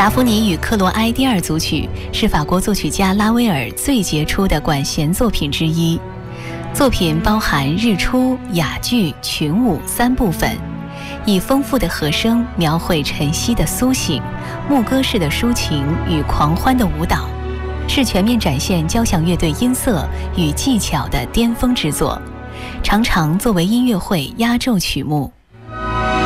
达芙妮与克罗埃第二组曲是法国作曲家拉威尔最杰出的管弦作品之一。作品包含日出、雅句、群舞3部分，以丰富的和声描绘晨曦的苏醒、牧歌式的抒情与狂欢的舞蹈，是全面展现交响乐队音色与技巧的巅峰之作，常常作为音乐会压轴曲目。